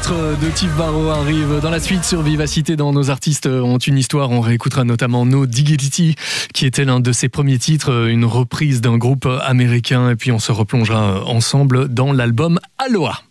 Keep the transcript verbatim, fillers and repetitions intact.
titre de Tiff Barrow arrive dans la suite sur Vivacité. Dans Nos artistes ont une histoire, on réécoutera notamment No Diggity, qui était l'un de ses premiers titres, une reprise d'un groupe américain. Et puis on se replongera ensemble dans l'album Aloha.